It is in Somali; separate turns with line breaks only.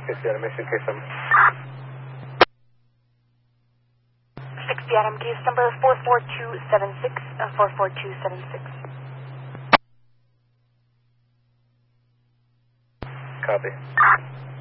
60 Adam, mission case number.
60 Adam, case number 44276, 44276.
Copy.